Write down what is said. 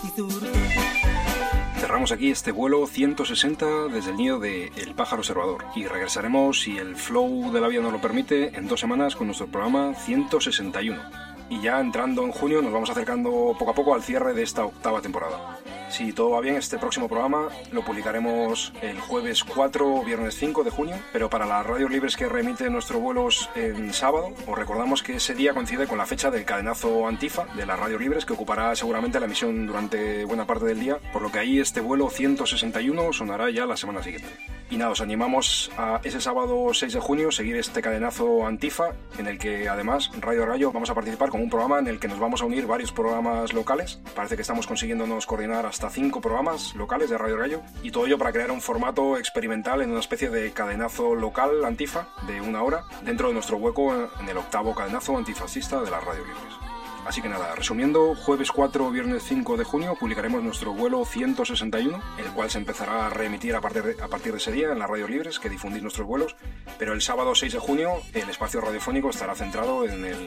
Cerramos aquí este vuelo 160 desde el nido de El Pájaro Observador y regresaremos, si el flow de la vida nos lo permite, en 2 semanas con nuestro programa 161. Y ya entrando en junio nos vamos acercando poco a poco al cierre de esta 8ª temporada. Si todo va bien, este próximo programa lo publicaremos el jueves 4 o viernes 5 de junio, pero para las radios libres que remiten nuestros vuelos en sábado, os recordamos que ese día coincide con la fecha del cadenazo Antifa de las radios libres, que ocupará seguramente la emisión durante buena parte del día, por lo que ahí este vuelo 161 sonará ya la semana siguiente. Y nada, os animamos a ese sábado 6 de junio seguir este cadenazo Antifa, en el que además Radio Rayo vamos a participar con un programa en el que nos vamos a unir varios programas locales. Parece que estamos consiguiéndonos coordinar hasta 5 programas locales de Radio Rayo, y todo ello para crear un formato experimental en una especie de cadenazo local Antifa de 1 hora dentro de nuestro hueco en el 8º cadenazo antifascista de las radios libres. Así que nada, resumiendo, jueves 4 o viernes 5 de junio publicaremos nuestro vuelo 161, el cual se empezará a reemitir a partir de ese día en las radios libres que difundís nuestros vuelos, pero el sábado 6 de junio el espacio radiofónico estará centrado en el